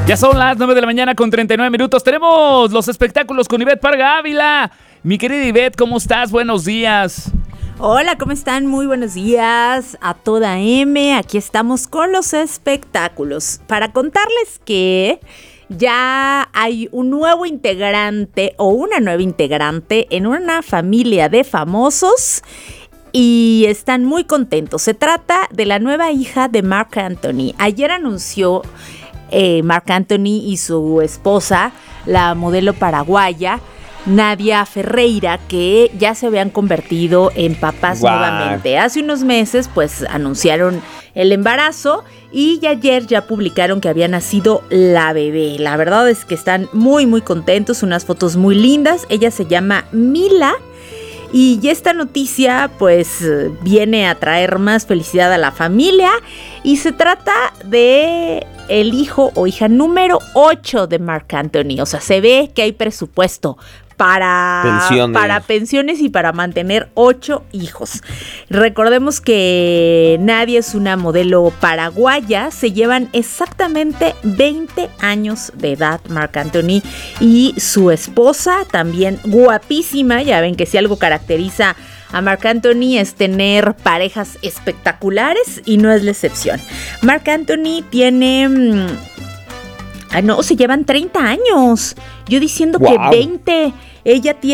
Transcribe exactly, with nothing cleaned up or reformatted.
Ya son las nueve de la mañana con treinta y nueve minutos. Tenemos los espectáculos con Ivette Parga Ávila. Mi querida Ivette, ¿cómo estás? Buenos días. Hola, ¿cómo están? Muy buenos días a toda M. Aquí estamos con los espectáculos para contarles que ya hay un nuevo integrante o una nueva integrante en una familia de famosos y están muy contentos. Se trata de la nueva hija de Marc Anthony. Ayer anunció eh, Marc Anthony y su esposa, la modelo paraguaya Nadia Ferreira, que ya se habían convertido en papás wow. nuevamente. Hace unos meses pues anunciaron el embarazo y ayer ya publicaron que había nacido la bebé. La verdad es que están muy muy contentos, unas fotos muy lindas. Ella se llama Mila y esta noticia pues viene a traer más felicidad a la familia y se trata de el hijo o hija número ocho de Marc Anthony. O sea, se ve que hay presupuesto para pensiones. para pensiones y para mantener ocho hijos. Recordemos que Nadia es una modelo paraguaya, se llevan exactamente veinte años de edad Marc Anthony y su esposa, también guapísima. Ya ven que si algo caracteriza a Marc Anthony es tener parejas espectaculares y no es la excepción. Marc Anthony tiene... Ah, no, se llevan treinta años. Yo diciendo wow. que veinte. Ella tiene